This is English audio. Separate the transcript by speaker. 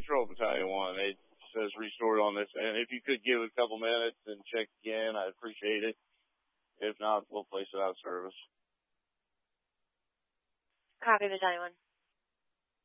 Speaker 1: Patrol Battalion 1. It says restored on this. And if you could give it a couple minutes and check again, I'd appreciate it. If not, we'll place it out of service.
Speaker 2: Copy, Battalion 1.